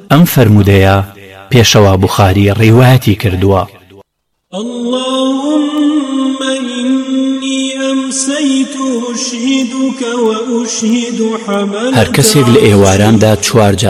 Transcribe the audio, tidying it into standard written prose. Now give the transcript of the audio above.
ئەم فەرمودەیە پێشەوا بوخاری ڕیوایەتی کردووە. اللهم إني أمسيت أشهدك وأشهد حملة هەر کەسێک لە ئێواراندا 4